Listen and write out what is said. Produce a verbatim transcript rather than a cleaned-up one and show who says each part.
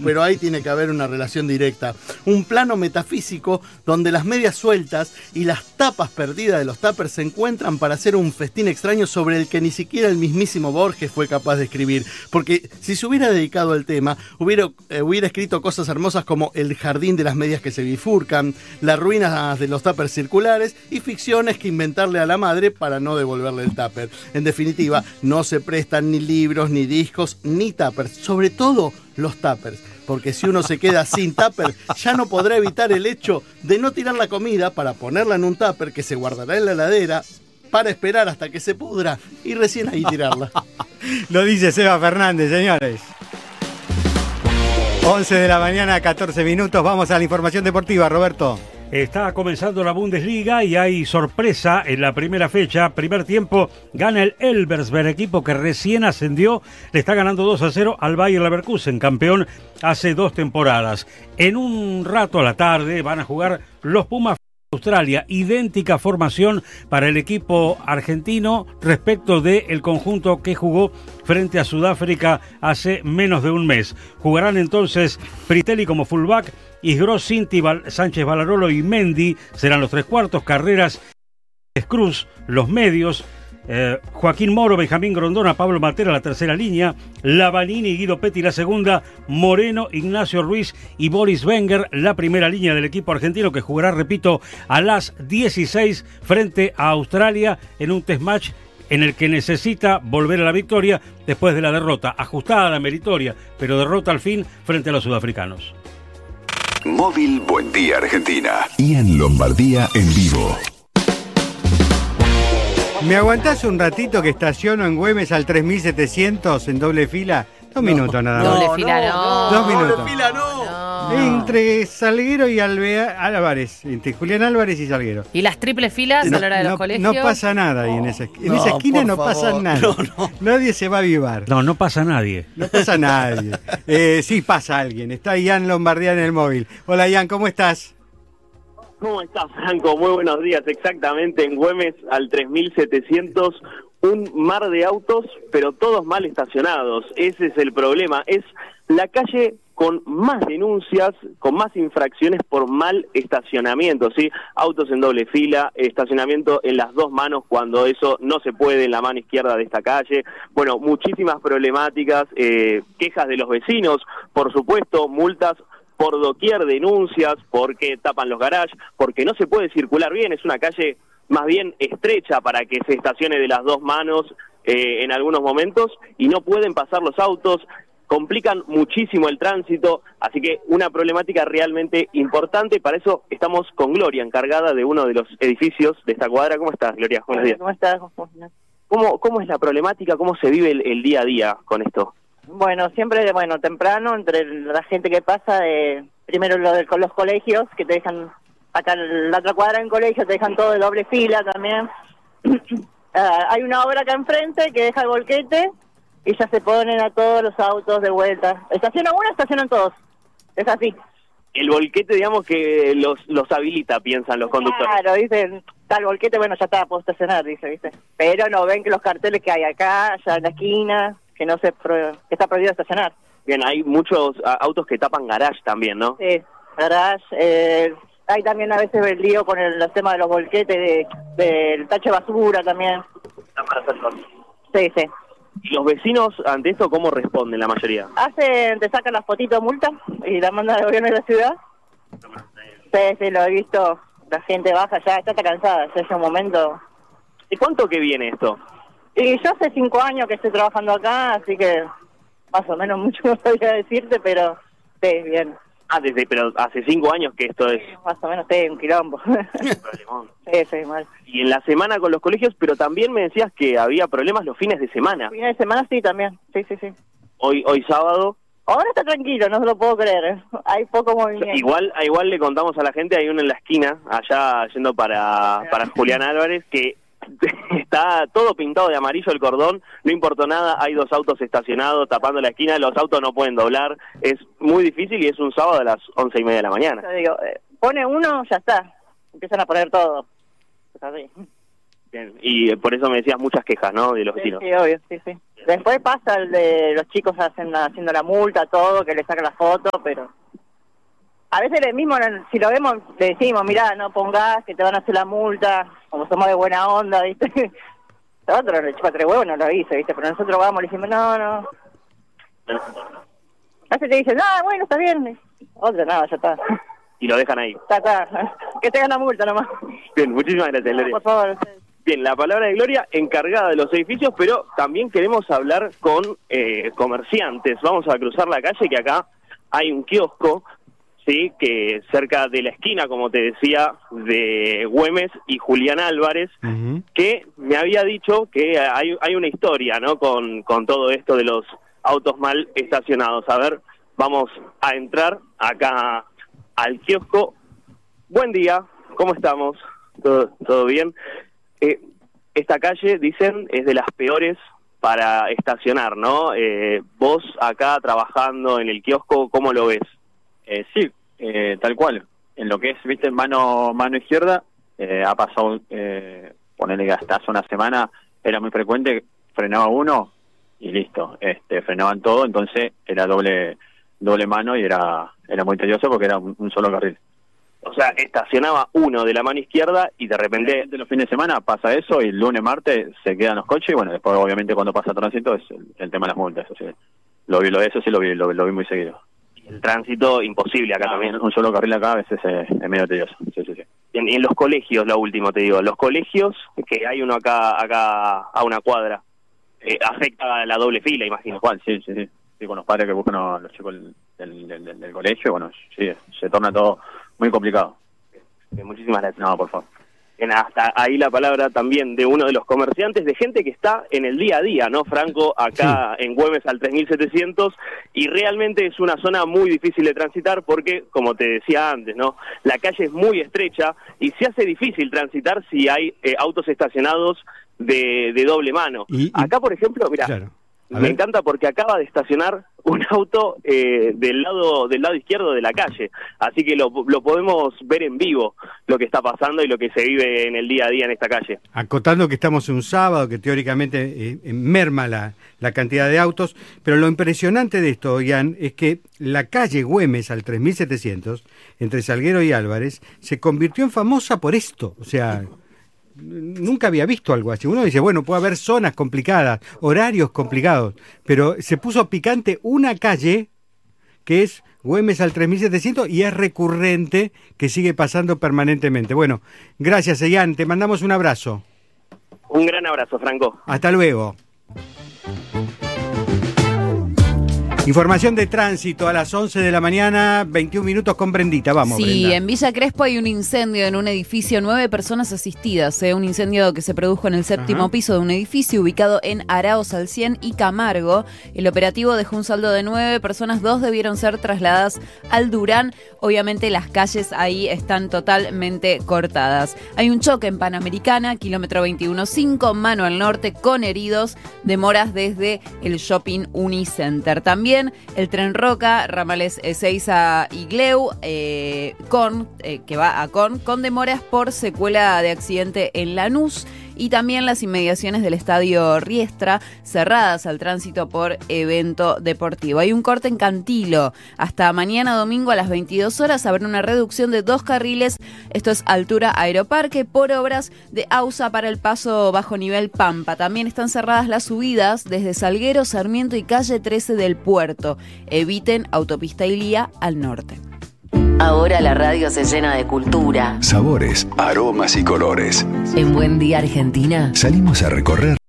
Speaker 1: pero ahí tiene que haber una relación directa. Un plano metafísico donde las medias sueltas y las tapas perdidas de los tuppers se encuentran para hacer un festín extraño sobre el que ni siquiera el mismísimo Borges fue capaz de escribir. Porque si se hubiera dedicado al tema, hubiera, eh, hubiera escrito cosas hermosas como el jardín de las medias que se bifurcan, las ruinas de los tuppers circulares y ficciones que inventarle a la madre para no devolverle el tupper. En definitiva, no se prestan ni libros, ni discos, ni tuppers. Sobre todo los tuppers. Porque si uno se queda sin tupper, ya no podrá evitar el hecho de no tirar la comida para ponerla en un tupper que se guardará en la heladera para esperar hasta que se pudra y recién ahí tirarla.
Speaker 2: Lo dice Seba Fernández, señores. once de la mañana, catorce minutos. Vamos a la información deportiva, Roberto.
Speaker 3: Está comenzando la Bundesliga y hay sorpresa en la primera fecha. Primer tiempo gana el Elversberg, equipo que recién ascendió. Le está ganando dos a cero al Bayer Leverkusen, campeón hace dos temporadas. En un rato a la tarde van a jugar los Pumas de Australia. Idéntica formación para el equipo argentino respecto del conjunto que jugó frente a Sudáfrica hace menos de un mes. Jugarán entonces Pritelli como fullback, Isgros, Cinti, Val- Sánchez Balarolo y Mendy serán los tres cuartos, Carreras, Cruz, los medios, eh, Joaquín Moro, Benjamín Grondona, Pablo Matera la tercera línea, Lavanini y Guido Petti la segunda, Moreno, Ignacio Ruiz y Boris Wenger la primera línea del equipo argentino que jugará, repito, a las dieciséis frente a Australia en un test match en el que necesita volver a la victoria después de la derrota, ajustada, meritoria, pero derrota al fin frente a los sudafricanos.
Speaker 4: Móvil Buen Día Argentina. Ian Lombardía en vivo.
Speaker 2: ¿Me aguantás un ratito que estaciono en Güemes al tres mil setecientos en doble fila? Dos no, minutos nada más.
Speaker 5: Doble fila no.
Speaker 2: Dos minutos.
Speaker 1: Doble fila no.
Speaker 5: no.
Speaker 2: Entre Salguero y Alvea, Álvarez. Entre Julián Álvarez y Salguero.
Speaker 5: ¿Y las triples filas
Speaker 2: No,
Speaker 5: a la hora de
Speaker 2: no,
Speaker 5: los colegios?
Speaker 2: no pasa nada ahí en esa, en
Speaker 1: No,
Speaker 2: esa esquina,
Speaker 1: por
Speaker 2: no
Speaker 1: favor.
Speaker 2: pasa nada.
Speaker 1: No, no.
Speaker 2: Nadie se va a avivar.
Speaker 3: No, no pasa nadie.
Speaker 2: No pasa nadie. Eh, sí pasa alguien. Está Ian Lombardía en el móvil. Hola Ian, ¿cómo estás?
Speaker 6: ¿Cómo estás, Franco? Muy buenos días. Exactamente, en Güemes al tres mil setecientos, un mar de autos, pero todos mal estacionados. Ese es el problema. Es la calle con más denuncias, con más infracciones por mal estacionamiento, ¿sí? Autos en doble fila, estacionamiento en las dos manos cuando eso no se puede en la mano izquierda de esta calle. Bueno, muchísimas problemáticas, eh, quejas de los vecinos, por supuesto, multas por doquier, denuncias, porque tapan los garages, porque no se puede circular bien, es una calle más bien estrecha para que se estacione de las dos manos eh, en algunos momentos y no pueden pasar los autos, complican muchísimo el tránsito, así que una problemática realmente importante. Para eso estamos con Gloria, encargada de uno de los edificios de esta cuadra. ¿Cómo estás, Gloria? Buenos días.
Speaker 7: ¿Cómo estás?
Speaker 6: ¿Cómo, cómo es la problemática? ¿Cómo se vive el, el día a día con esto?
Speaker 7: Bueno, siempre, bueno, temprano, entre la gente que pasa, eh, primero lo de con los colegios, que te dejan, acá en la otra cuadra en colegio, te dejan todo de doble fila también. uh, hay una obra acá enfrente que deja el volquete y ya se ponen a todos los autos de vuelta. Estaciona uno, estacionan todos. Es así.
Speaker 6: El volquete, digamos, que los los habilita, piensan los conductores.
Speaker 7: Claro, dicen, tal volquete, bueno, ya está, puedo estacionar, dice, ¿viste? Pero no ven que los carteles que hay acá, allá en la esquina, que no se pro, que está prohibido estacionar.
Speaker 6: Bien, hay muchos uh, autos que tapan garage también, ¿no?
Speaker 7: Sí, garage. Eh, hay también a veces el lío con el, el tema de los volquetes, de, del tacho de basura también. Sí, sí.
Speaker 6: ¿Y los vecinos ante esto cómo responden la mayoría?
Speaker 7: Hacen, te sacan las fotitos de multa y la mandan al gobierno de la ciudad. Sí, sí, lo he visto. La gente baja ya, está cansada, ya es un momento.
Speaker 6: ¿Y cuánto que viene esto?
Speaker 7: Y yo hace cinco años que estoy trabajando acá, así que más o menos mucho no podría decirte, pero sí, bien.
Speaker 6: Ah, desde, pero hace cinco años que esto es...
Speaker 7: Más o menos, sí, un quilombo. Sí, sí, mal.
Speaker 6: Y en la semana con los colegios, pero también me decías que había problemas los fines de semana.
Speaker 7: Fines de semana sí, también, sí, sí, sí.
Speaker 6: Hoy hoy sábado...
Speaker 7: Ahora está tranquilo, no se lo puedo creer, ¿eh? Hay poco movimiento.
Speaker 6: Igual igual le contamos a la gente, hay uno en la esquina, allá yendo para, para Julián Álvarez, que está todo pintado de amarillo el cordón, no importa nada, hay dos autos estacionados tapando la esquina, los autos no pueden doblar, es muy difícil y es un sábado a las once y media de la mañana.
Speaker 7: Yo digo, eh, pone uno, ya está, empiezan a poner todo. Es así.
Speaker 6: Bien. Y por eso me decías muchas quejas, ¿no? De los
Speaker 7: Sí,
Speaker 6: vecinos.
Speaker 7: sí, obvio, sí, sí. Después pasa el de los chicos hacen, haciendo la multa, todo, que le sacan la foto, pero... A veces le mismo, si lo vemos, le decimos, mirá, no pongas, que te van a hacer la multa, como somos de buena onda, ¿viste? Nosotros le chupa tres huevos, no lo hice, ¿viste? Pero nosotros vamos y le decimos, no, no. A veces te dicen, no, bueno, está bien. Otro, no, ya está.
Speaker 6: Y lo dejan ahí.
Speaker 7: Está, está. Que tengan la multa nomás.
Speaker 6: Bien, muchísimas gracias, Gloria.
Speaker 7: Por favor, ustedes.
Speaker 6: Bien, la palabra de Gloria, encargada de los edificios, pero también queremos hablar con eh, comerciantes. Vamos a cruzar la calle, que acá hay un kiosco, sí, que cerca de la esquina, como te decía, de Güemes y Julián Álvarez, uh-huh. que me había dicho que hay, hay una historia, ¿no?, con, con todo esto de los autos mal estacionados. A ver, vamos a entrar acá al kiosco. Buen día, ¿cómo estamos? ¿Todo, todo bien? Eh, esta calle, dicen, es de las peores para estacionar, ¿no? Eh, vos acá trabajando en el kiosco, ¿cómo lo ves?
Speaker 5: Eh, sí, eh, tal cual. En lo que es, viste, mano mano izquierda, eh, ha pasado, eh, ponerle que hasta hace una semana, era muy frecuente, frenaba uno y listo, este, frenaban todo, entonces era doble doble mano y era era muy tedioso porque era un, un solo carril.
Speaker 6: O sea, estacionaba uno de la mano izquierda y de repente...
Speaker 5: De los fines de semana pasa eso y el lunes, martes se quedan los coches y bueno, después obviamente cuando pasa tránsito es el, el tema de las multas. O sea, lo vi, lo, eso sí lo vi, lo, lo vi muy seguido.
Speaker 6: El tránsito imposible acá ah, también.
Speaker 5: Un solo carril acá a veces es, es medio tedioso. Sí, sí, sí.
Speaker 6: En, en los colegios, lo último te digo, los colegios, que hay uno acá acá a una cuadra, eh, afecta a la doble fila, imagino.
Speaker 5: Igual, sí, sí, sí. Sí, con los padres que buscan a los chicos del, del, del, del colegio, bueno, sí, se torna todo muy complicado.
Speaker 6: Eh, muchísimas gracias.
Speaker 5: No, por favor.
Speaker 6: En hasta ahí la palabra también de uno de los comerciantes, de gente que está en el día a día, ¿no, Franco? Acá sí. En Güemes al tres mil setecientos, y realmente es una zona muy difícil de transitar porque, como te decía antes, ¿no?, la calle es muy estrecha y se hace difícil transitar si hay eh, autos estacionados de, de doble mano. Y, y... Acá, por ejemplo, mira, claro. Me encanta porque acaba de estacionar un auto eh, del lado del lado izquierdo de la calle, así que lo, lo podemos ver en vivo, lo que está pasando y lo que se vive en el día a día en esta calle.
Speaker 2: Acotando que estamos un sábado, que teóricamente eh, merma la, la cantidad de autos, pero lo impresionante de esto, Ian, es que la calle Güemes al tres mil setecientos, entre Salguero y Álvarez, se convirtió en famosa por esto, o sea... Nunca había visto algo así. Uno dice, bueno, puede haber zonas complicadas, horarios complicados, pero se puso picante una calle que es Güemes al tres mil setecientos y es recurrente, que sigue pasando permanentemente. Bueno, gracias, Ian, te mandamos un abrazo.
Speaker 6: Un gran abrazo, Franco.
Speaker 2: Hasta luego. Información de tránsito a las once de la mañana, veintiún minutos con Brendita. Vamos,
Speaker 8: Sí,
Speaker 2: Brenda.
Speaker 8: En Villa Crespo hay un incendio en un edificio, nueve personas asistidas. ¿eh? Un incendio que se produjo en el séptimo Ajá. piso de un edificio ubicado en Araos al cien y Camargo. El operativo dejó un saldo de nueve personas, dos debieron ser trasladadas al Durán. Obviamente las calles ahí están totalmente cortadas. Hay un choque en Panamericana, kilómetro veintiuno cinco, mano al norte, con heridos, demoras desde el Shopping Unicenter. También el tren Roca, ramales Ezeiza y Gleu, eh, con, eh, que va a Con, con demoras por secuela de accidente en Lanús. Y también las inmediaciones del Estadio Riestra, cerradas al tránsito por evento deportivo. Hay un corte en Cantilo. Hasta mañana domingo a las veintidós horas habrá una reducción de dos carriles. Esto es altura Aeroparque, por obras de AUSA para el paso bajo nivel Pampa. También están cerradas las subidas desde Salguero, Sarmiento y calle trece del Puerto. Eviten autopista Ilía al norte.
Speaker 9: Ahora la radio se llena de cultura,
Speaker 4: sabores, aromas y colores.
Speaker 9: En Buen Día Argentina
Speaker 4: salimos a recorrer